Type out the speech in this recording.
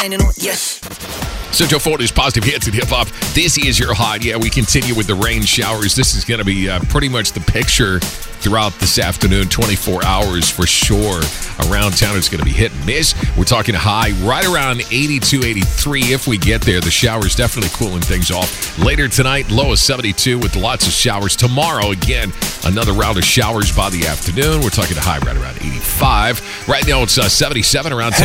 Yes. Central Florida's positive hits and hip-hop. This is your hot. Yeah, we continue with the rain showers. This is going to be pretty much the picture throughout this afternoon, 24 hours for sure. Around town, it's going to be hit and miss. We're talking high right around 82, 83 if we get there. The showers definitely cooling things off. Later tonight, low of 72 with lots of showers. Tomorrow, again, another round of showers by the afternoon. We're talking high right around 85. Right now, it's 77 around